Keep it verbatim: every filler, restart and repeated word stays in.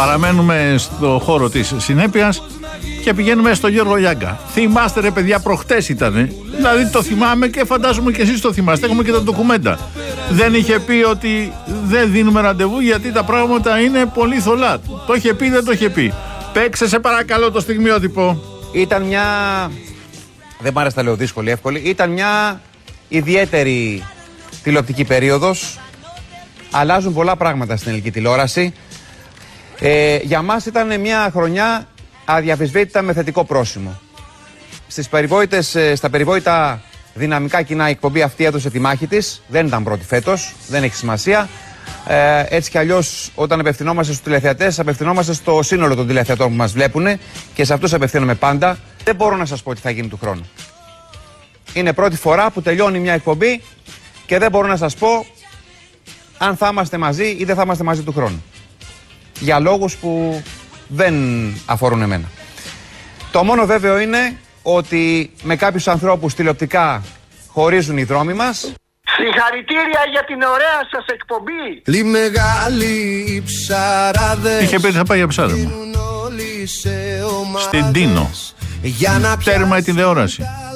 Παραμένουμε στο χώρο της συνέπειας και πηγαίνουμε στο Γιώργο Γιάγκα. Θυμάστε ρε παιδιά, προχτές ήτανε. Δηλαδή το θυμάμαι και φαντάζομαι και εσείς το θυμάστε. Έχουμε και τα ντοκουμέντα. Δεν είχε πει ότι δεν δίνουμε ραντεβού γιατί τα πράγματα είναι πολύ θολά. Το είχε πει, δεν το είχε πει. Παίξε σε παρακαλώ το στιγμιότυπο. Ήταν μια, δεν μ' άρεσε τα λέω δύσκολη, εύκολη, ήταν μια ιδιαίτερη τηλεοπτική περίοδος. Αλλάζουν πολλά πράγματα στην ελληνική τηλεόραση. Ε, για μας ήταν μια χρονιά αδιαφυσβήτητα με θετικό πρόσημο. Στις περιβόητες, στα περιβόητα δυναμικά κοινά η εκπομπή αυτή έδωσε τη μάχη της. Δεν ήταν πρώτη φέτος, δεν έχει σημασία. Ε, έτσι κι αλλιώς όταν απευθυνόμαστε στους τηλεθεατές, απευθυνόμαστε στο σύνολο των τηλεθεατών που μας βλέπουν και σε αυτούς απευθύνομαι πάντα. Δεν μπορώ να σας πω τι θα γίνει του χρόνου. Είναι πρώτη φορά που τελειώνει μια εκπομπή και δεν μπορώ να σας πω αν θα είμαστε μαζί ή δεν θα είμαστε μαζί του χρόνου. Για λόγους που δεν αφορούν εμένα. Το μόνο βέβαιο είναι ότι με κάποιους ανθρώπους τηλεοπτικά χωρίζουν οι δρόμοι μας. Συγχαρητήρια για την ωραία σας εκπομπή. Λι μεγάλη ψαράδες. Είχε πει θα πάει για ψάρεμα. Στην Τίνο. Τέρμα η τηλεόραση.